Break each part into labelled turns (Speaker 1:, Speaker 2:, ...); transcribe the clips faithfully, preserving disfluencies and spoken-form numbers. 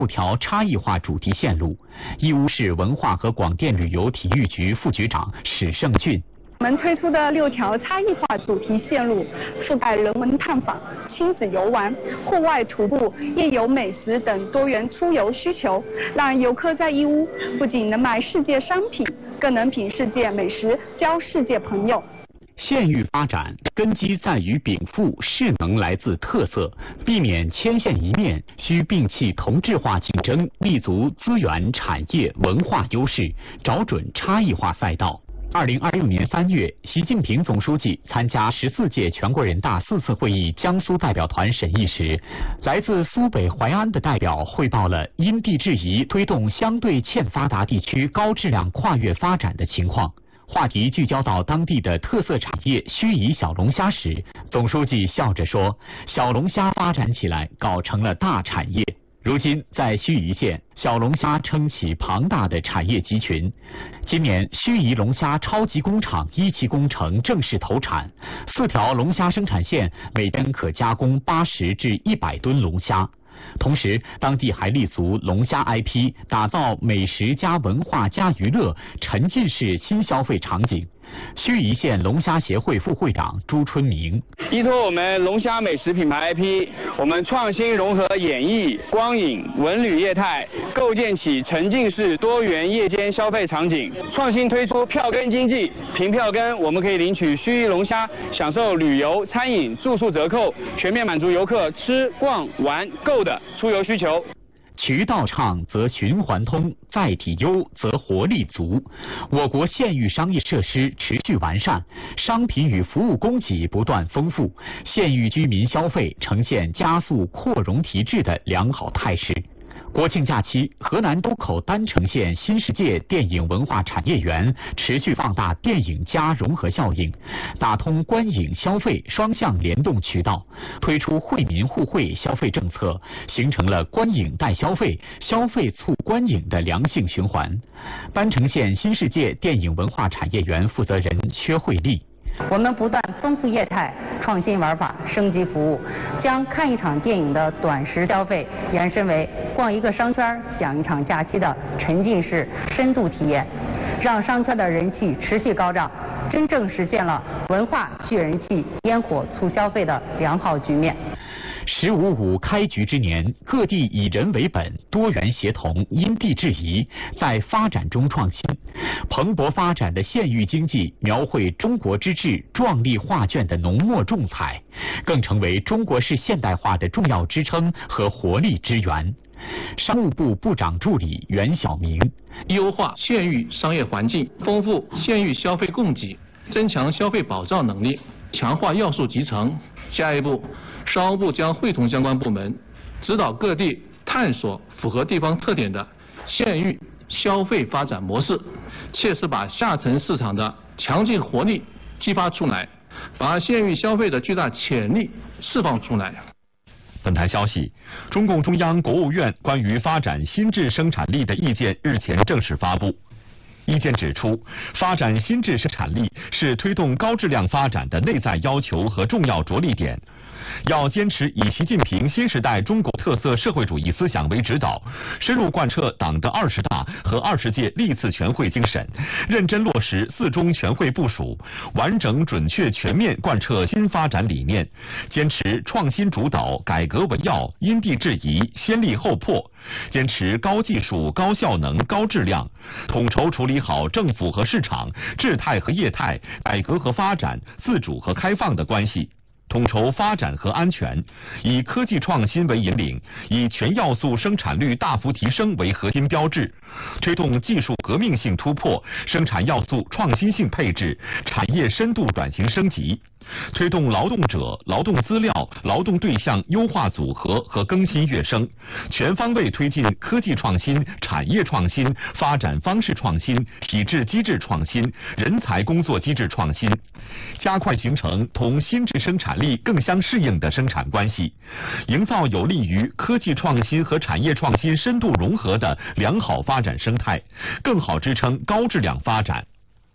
Speaker 1: 六条差异化主题线路。义乌市文化和广电旅游体育局副局长史胜俊。
Speaker 2: 我们推出的六条差异化主题线路，覆盖人文探访、亲子游玩、户外徒步、夜游美食等多元出游需求，让游客在义乌不仅能买世界商品，更能品世界美食，交世界朋友。
Speaker 1: 县域发展根基在于禀赋势能来自特色，避免牵线一面，需摒弃同质化竞争，立足资源、产业、文化优势，找准差异化赛道。二零二六年三月，习近平总书记参加十四届全国人大四次会议江苏代表团审议时，来自苏北淮安的代表汇报了因地制宜推动相对欠发达地区高质量跨越发展的情况。话题聚焦到当地的特色产业盱眙小龙虾时，总书记笑着说：“小龙虾发展起来，搞成了大产业。”如今，在盱眙县，小龙虾撑起庞大的产业集群。今年，盱眙龙虾超级工厂一期工程正式投产，四条龙虾生产线每天可加工八十至一百吨龙虾。同时，当地还立足龙虾 I P， 打造美食加文化加娱乐沉浸式新消费场景。盱眙县龙虾协会副会长朱春明：
Speaker 3: 依托我们龙虾美食品牌 I P， 我们创新融合演艺、光影、文旅业态，构建起沉浸式多元夜间消费场景。创新推出票根经济，凭票根我们可以领取盱眙龙虾，享受旅游、餐饮、住宿折扣，全面满足游客吃、逛、玩、购的出游需求。
Speaker 1: 渠道畅则循环通，载体优则活力足。我国县域商业设施持续完善，商品与服务供给不断丰富，县域居民消费呈现加速扩容提质的良好态势。国庆假期，河南周口郸城县新世界电影文化产业园持续放大电影加融合效应，打通观影消费双向联动渠道，推出惠民互惠消费政策，形成了观影带消费、消费促观影的良性循环。郸城县新世界电影文化产业园负责人薛慧丽：
Speaker 4: 我们不断丰富业态、创新玩法、升级服务，将看一场电影的短时消费延伸为逛一个商圈、享一场假期的沉浸式深度体验，让商圈的人气持续高涨，真正实现了文化聚人气、烟火促消费的良好局面。
Speaker 1: 十五五开局之年，各地以人为本，多元协同，因地制宜，在发展中创新。蓬勃发展的县域经济描绘中国之治壮丽画卷的浓墨重彩，更成为中国式现代化的重要支撑和活力之源。商务部部长助理袁晓明：
Speaker 5: 优化县域商业环境，丰富县域消费供给，增强消费保障能力，强化要素集成。下一步，商务部将会同相关部门，指导各地探索符合地方特点的县域消费发展模式，切实把下沉市场的强劲活力激发出来，把县域消费的巨大潜力释放出来。
Speaker 6: 本台消息，中共中央、国务院关于发展新质生产力的意见日前正式发布。意见指出，发展新质生产力是推动高质量发展的内在要求和重要着力点。要坚持以习近平新时代中国特色社会主义思想为指导，深入贯彻党的二十大和二十届历次全会精神，认真落实四中全会部署，完整准确全面贯彻新发展理念，坚持创新主导、改革为要、因地制宜、先立后破，坚持高技术、高效能、高质量，统筹处理好政府和市场、质态和业态、改革和发展、自主和开放的关系。统筹发展和安全，以科技创新为引领，以全要素生产率大幅提升为核心标志，推动技术革命性突破、生产要素创新性配置、产业深度转型升级，推动劳动者、劳动资料、劳动对象优化组合和更新跃升，全方位推进科技创新、产业创新、发展方式创新、体制机制创新、人才工作机制创新，加快形成同新质生产力更相适应的生产关系，营造有利于科技创新和产业创新深度融合的良好发展生态，更好支撑高质量发展。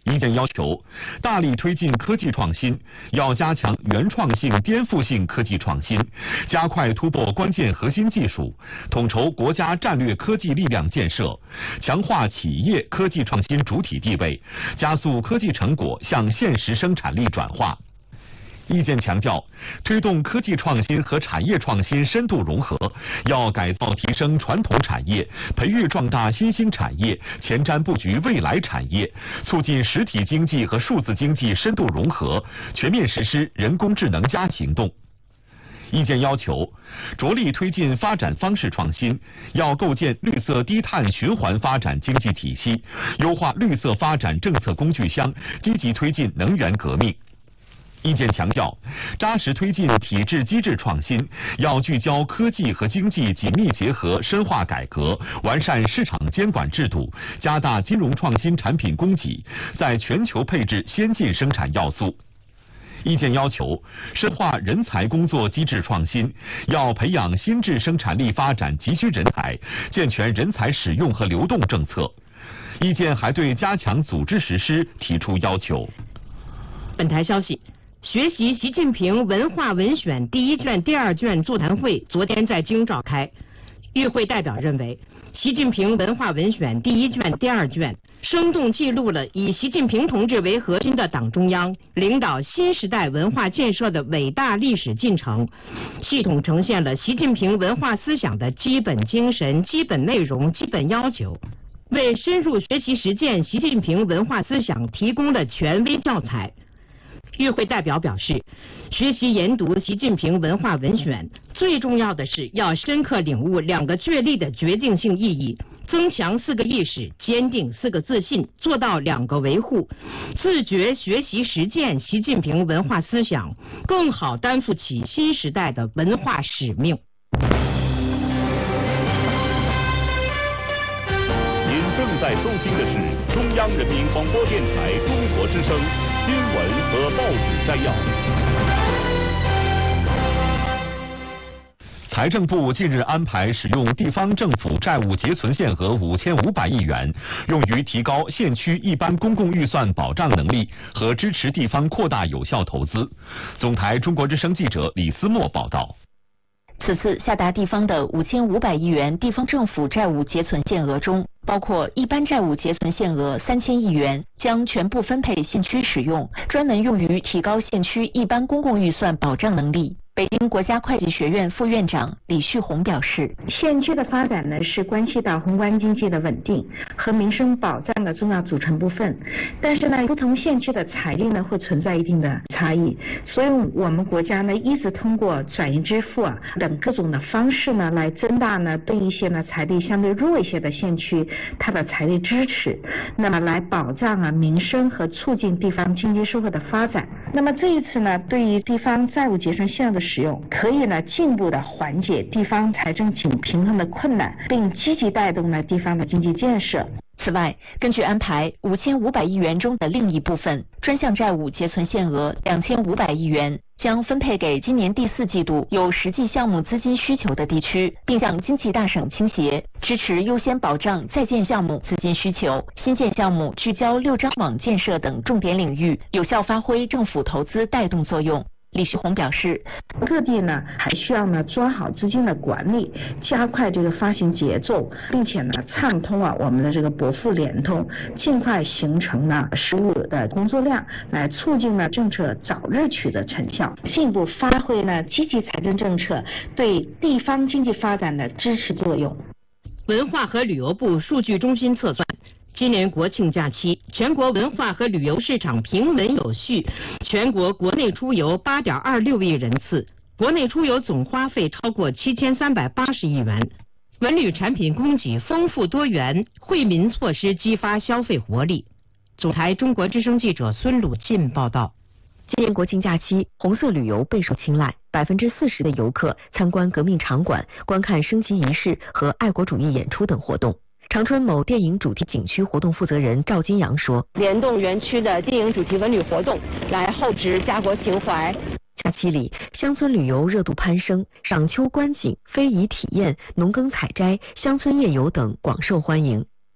Speaker 6: 意见要求，大力推进科技创新，要加强原创性、颠覆性科技创新，加快突破关键核心技术，统筹国家战略科技力量建设，强化企业科技创新主体地位，加速科技成果向现实生产力转化。意见强调，推动科技创新和产业创新深度融合，要改造提升传统产业，培育壮大新兴产业，前瞻布局未来产业，促进实体经济和数字经济深度融合，全面实施人工智能加行动。意见要求，着力推进发展方式创新，要构建绿色低碳循环发展经济体系，优化绿色发展政策工具箱，积极推进能源革命。意见强调，扎实推进体制机制创新，要聚焦科技和经济紧密结合，深化改革，完善市场监管制度，加大金融创新产品供给，在全球配置先进生产要素。意见要求，深化人才工作机制创新，要培养新质生产力发展急需人才，健全人才使用和流动政策。意见还对加强组织实施提出要求。
Speaker 7: 本台消息。学习习近平文化文选第一卷、第二卷座谈会昨天在京召开。与会代表认为，习近平文化文选第一卷、第二卷生动记录了以习近平同志为核心的党中央领导新时代文化建设的伟大历史进程，系统呈现了习近平文化思想的基本精神、基本内容、基本要求，为深入学习实践习近平文化思想提供了权威教材。与会代表表示，学习研读习近平文化文选，最重要的是要深刻领悟两个确立的决定性意义，增强四个意识，坚定四个自信，做到两个维护，自觉学习实践习近平文化思想，更好担负起新时代的文化使命。
Speaker 8: 您正在收听的是中央人民广播电台中国之声新闻和报纸摘要。
Speaker 6: 财政部近日安排使用地方政府债务结存限额五千五百亿元，用于提高县区一般公共预算保障能力和支持地方扩大有效投资。总台中国之声记者李思墨报道。
Speaker 9: 此次下达地方的五千五百亿元地方政府债务结存限额中，包括一般债务结存限额三千亿元，将全部分配县区使用，专门用于提高县区一般公共预算保障能力。北京国家会计学院副院长李旭红表示，
Speaker 10: 县区的发展呢是关系到宏观经济的稳定和民生保障的重要组成部分，但是呢，不同县区的财力呢会存在一定的差异，所以我们国家呢一直通过转移支付啊等各种的方式呢来增大呢对一些呢财力相对弱一些的县区它的财力支持，那么来保障啊民生和促进地方经济社会的发展。那么这一次呢，对于地方债务结存限额的使用，可以呢进一步的缓解地方财政紧平衡的困难，并积极带动呢地方的经济建设。
Speaker 9: 此外，根据安排，五千五百亿元中的另一部分专项债务结存限额两千五百亿元，将分配给今年第四季度有实际项目资金需求的地区，并向经济大省倾斜，支持优先保障在建项目资金需求，新建项目聚焦六张网建设等重点领域，有效发挥政府投资带动作用。李旭红表示，
Speaker 10: 各地呢还需要呢抓好资金的管理，加快这个发行节奏，并且呢畅通啊我们的这个拨付联通，尽快形成呢实务的工作量，来促进呢政策早日取得成效，进一步发挥呢积极财政政策对地方经济发展的支持作用。
Speaker 7: 文化和旅游部数据中心测算，今年国庆假期，全国文化和旅游市场平稳有序，全国国内出游 八点二六亿人次，国内出游总花费超过七千三百八十亿元。文旅产品供给丰富多元，惠民措施激发消费活力。总台中国之声记者孙鲁进报道。
Speaker 11: 今年国庆假期，红色旅游备受青睐，百分之四十的游客参观革命场馆，观看升旗仪式和爱国主义演出等活动。长春某电影主题景区活动负责人赵金阳说，
Speaker 12: 联动园区的电影主题文旅活动，来厚植家国情怀。
Speaker 11: 假期里，乡村旅游热度攀升，赏秋观景、非遗体验、农耕采摘、乡村夜游等广受欢迎。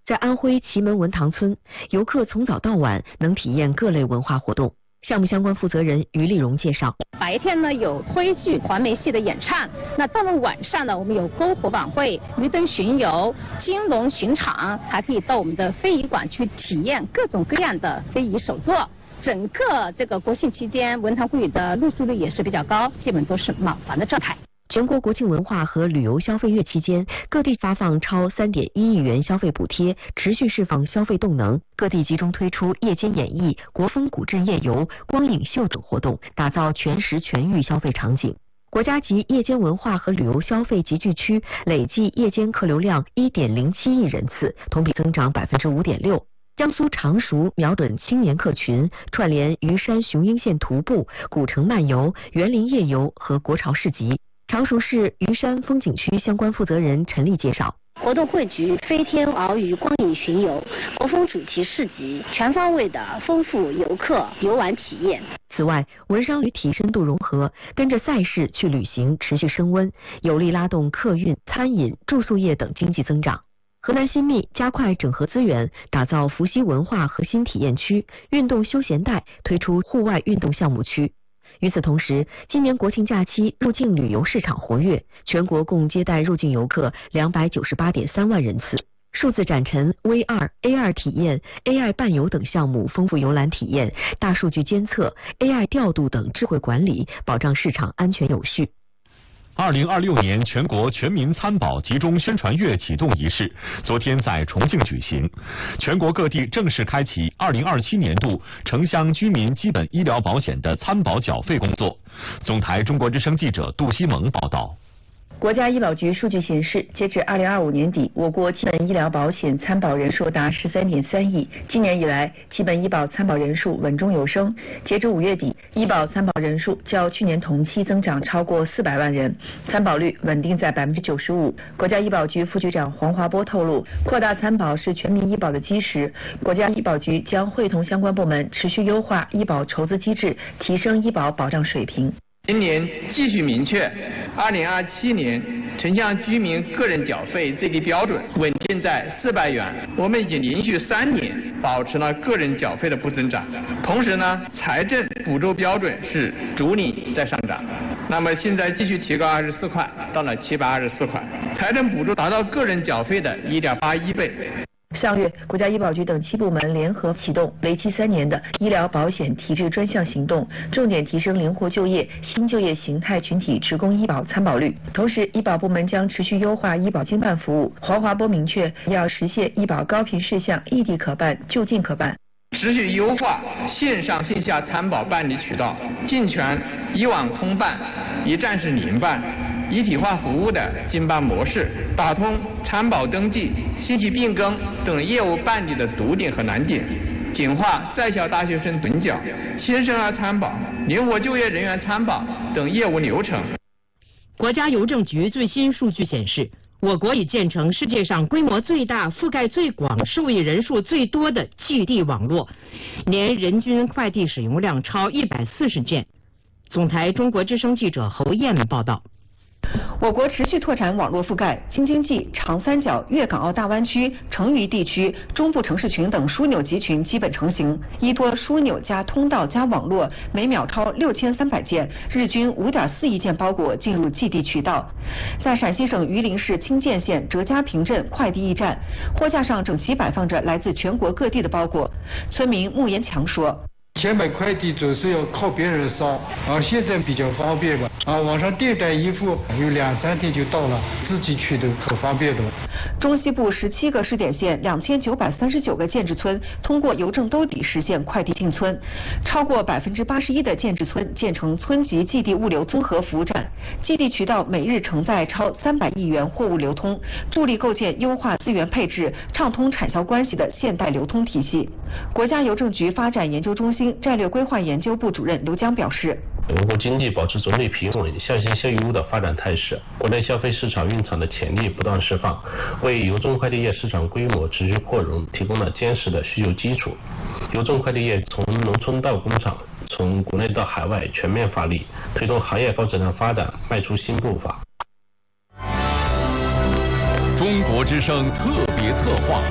Speaker 11: 在安徽祁门文堂村，游客从早到晚能体验各类文化活动。项目相关负责人于丽荣介绍，
Speaker 13: 白天呢有徽剧、黄梅戏的演唱，那到了晚上呢，我们有篝火晚会、鱼灯巡游、金龙巡场，还可以到我们的非遗馆去体验各种各样的非遗手作。整个这个国庆期间，文堂会的入住率也是比较高，基本都是满房的状态。
Speaker 11: 全国国庆文化和旅游消费月期间，各地发放超 三点一亿元消费补贴，持续释放消费动能。各地集中推出夜间演艺、国风古镇夜游、光影秀等活动，打造全时全域消费场景。国家级夜间文化和旅游消费集聚区累计夜间客流量 一点零七亿人次，同比增长 百分之五点六。江苏常熟瞄准青年客群，串联虞山雄鹰线徒步、古城漫游、园林夜游和国潮市集。常熟市虞山风景区相关负责人陈丽介绍，
Speaker 14: 活动汇聚飞天鳌鱼光影巡游、国风主题市集，全方位的丰富游客游玩体验。
Speaker 11: 此外，文商旅体深度融合，跟着赛事去旅行持续升温，有力拉动客运、餐饮、住宿业等经济增长。河南新密加快整合资源，打造伏羲文化核心体验区、运动休闲带，推出户外运动项目区。与此同时，今年国庆假期入境旅游市场活跃，全国共接待入境游客 两百九十八点三万人次。数字展陈、V R、A R 体验、A I 伴游等项目丰富游览体验，大数据监测、A I 调度等智慧管理，保障市场安全有序。
Speaker 6: 二零二六年全国全民参保集中宣传月启动仪式昨天在重庆举行，全国各地正式开启二零二七年度城乡居民基本医疗保险的参保缴费工作。总台中国之声记者杜西蒙报道。
Speaker 15: 国家医保局数据显示，截至二零二五年底，我国基本医疗保险参保人数达 十三点三亿。今年以来，基本医保参保人数稳中有升。截至五月底，医保参保人数较去年同期增长超过四百万人，参保率稳定在 百分之九十五。国家医保局副局长黄华波透露，扩大参保是全民医保的基石。国家医保局将会同相关部门持续优化医保筹资机制，提升医保保障水平。
Speaker 16: 今年继续明确，二零二七年城乡居民个人缴费最低标准稳定在四百元。我们已经连续三年保持了个人缴费的不增长，同时呢，财政补助标准是逐年在上涨。那么现在继续提高二十四块，到了七百二十四块，财政补助达到个人缴费的 一点八一倍。
Speaker 15: 上月，国家医保局等七部门联合启动为期三年的医疗保险体制专项行动，重点提升灵活就业、新就业形态群体职工医保参保率。同时，医保部门将持续优化医保经办服务。黄华波明确，要实现医保高频事项异地可办、就近可办。
Speaker 16: 持续优化线上线下参保办理渠道，健全一网通办、一站式联办、一体化服务的经办模式，打通参保登记、信息变更等业务办理的堵点和难点，简化在校大学生趸缴、新生儿参保、灵活就业人员参保等业务流程。
Speaker 7: 国家邮政局最新数据显示，我国已建成世界上规模最大、覆盖最广、受益人数最多的寄递网络，年人均快递使用量超一百四十件。总台中国之声记者侯燕报道。
Speaker 17: 我国持续拓展网络覆盖，京津冀、长三角、粤港澳大湾区、成渝地区、中部城市群等枢纽集群基本成型。依托枢纽加通道加网络，每秒超六千三百件，日均五点四亿件包裹进入寄递渠道。在陕西省榆林市清涧县哲家坪镇快递驿站，货架上整齐摆放着来自全国各地的包裹。村民穆延强说。
Speaker 18: 前买快递总是要靠别人捎，啊，现在比较方便吧，啊，网上订单衣服有两三天就到了，自己去都可方便的。
Speaker 17: 中西部十七个试点县两千九百三十九个建制村通过邮政兜底实现快递进村，超过百分之八十一的建制村建成村级寄递物流综合服务站，寄递渠道每日承载超三百亿元货物流通，助力构建优化资源配置、畅通产销关系的现代流通体系。国家邮政局发展研究中心战略规划研究部主任刘江表示，
Speaker 19: 我国经济保持总体平稳、向新向优的发展态势，国内消费市场蕴藏的潜力不断释放，为邮政快递业市场规模持续扩容提供了坚实的需求基础。邮政快递业从农村到工厂，从国内到海外全面发力，推动行业高质量发展迈出新步伐。
Speaker 6: 中国之声特别策划，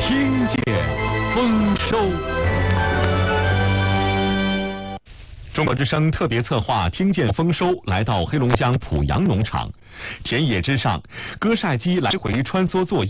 Speaker 6: 听见丰收。中国之声特别策划《听见丰收》来到黑龙江濮阳农场，田野之上，割晒机来回穿梭作业。